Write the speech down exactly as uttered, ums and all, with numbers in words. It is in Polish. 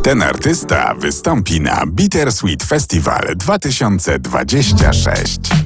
Ten artysta wystąpi na Bittersweet Festival dwa tysiące dwudziesty szósty.